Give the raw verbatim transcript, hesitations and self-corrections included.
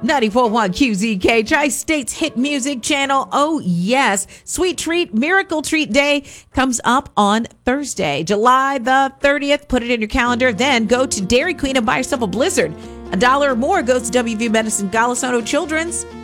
ninety-four point one Q Z K, Tri-State's hit music channel. Oh, yes. Sweet Treat Miracle Treat Day comes up on Thursday, July the thirtieth. Put it in your calendar. Then go to Dairy Queen and buy yourself a Blizzard. A dollar or more goes to W V U Medicine Golisano Children's.